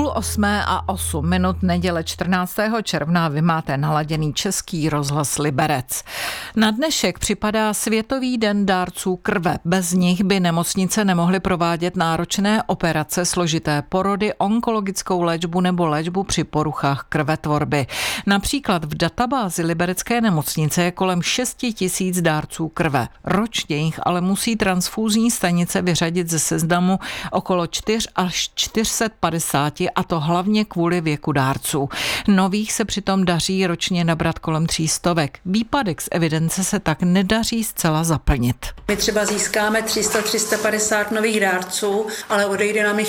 8:08 neděle 14. června vy máte naladěný Český rozhlas Liberec. Na dnešek připadá Světový den dárců krve. Bez nich by nemocnice nemohly provádět náročné operace, složité porody, onkologickou léčbu nebo léčbu při poruchách krvetvorby. Například v databázi Liberecké nemocnice je kolem 6 000 dárců krve. Ročně jich ale musí transfúzní stanice vyřadit ze seznamu okolo 4 až 450, a to hlavně kvůli věku dárců. Nových se přitom daří ročně nabrat kolem 300. Výpadek z evidence se tak nedaří zcela zaplnit. My třeba získáme 300-350 nových dárců, ale odejde nám jich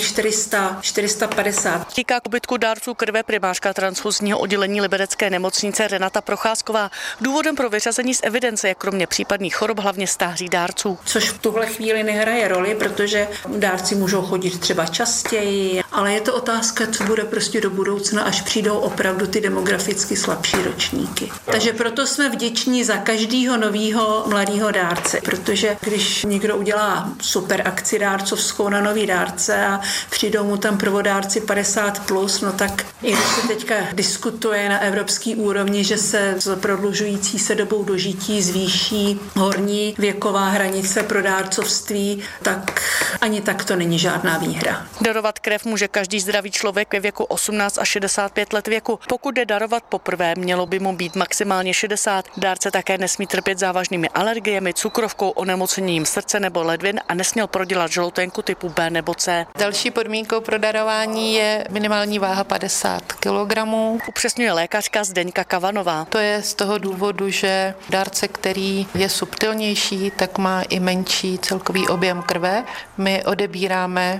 400-450. Týká úbytku dárců krve primářka transfuzního oddělení Liberecké nemocnice Renata Procházková. Důvodem pro vyřazení z evidence je kromě případných chorob hlavně stáří dárců. Což v tuhle chvíli nehraje roli, protože dárci můžou chodit třeba častěji, ale je to otázka, co bude prostě do budoucna, až přijdou opravdu ty demograficky slabší ročníky. Takže proto jsme vděční za každého nového mladého dárce, protože když někdo udělá super akci dárcovskou na nový dárce a přijdou mu tam prvodárci 50+, no tak i když se teďka diskutuje na evropský úrovni, že se s prodlužující se dobou dožití zvýší horní věková hranice pro dárcovství, tak ani tak to není žádná výhra. Darovat krev může každý zdravý člověk ve věku 18 až 65 let věku. Pokud jde darovat poprvé, mělo by mu být maximálně 60. Dárce také nesmí trpět závažnými alergiemi, cukrovkou, onemocněním srdce nebo ledvin a nesměl prodělat žloutenku typu B nebo C. Další podmínkou pro darování je minimální váha 50 kg. Upřesňuje lékařka Zdeňka Kavanová. To je z toho důvodu, že dárce, který je subtilnější, tak má i menší celkový objem krve. My odebíráme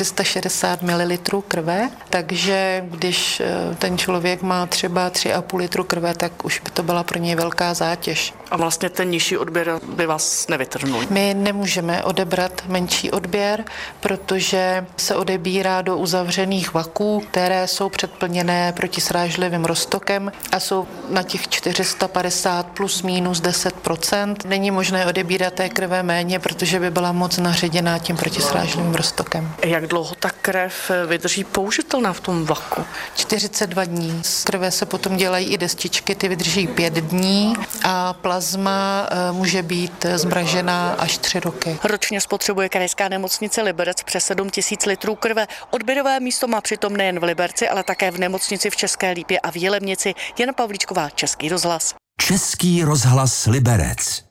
460 ml krve, takže když ten člověk má třeba 3,5 litru krve, tak už by to byla pro něj velká zátěž. A vlastně ten nižší odběr by vás nevytrhnul? My nemůžeme odebrat menší odběr, protože se odebírá do uzavřených vaků, které jsou předplněné protisrážlivým roztokem a jsou na těch 450 plus minus 10%. Není možné odebírat té krve méně, protože by byla moc naředěná tím protisrážlivým roztokem. Jak dlouho ta krev vydrží použitelná v tom vaku? 42 dní. Z krve se potom dělají i destičky, ty vydrží 5 dní a plazma může být zmražená až 3 roky. Ročně spotřebuje krajská nemocnice Liberec přes 7 000 litrů krve. Odběrové místo má přitom nejen v Liberci, ale také v nemocnici v České Lípě a v Jilemnici. Jana Pavlíčková, Český rozhlas. Český rozhlas Liberec.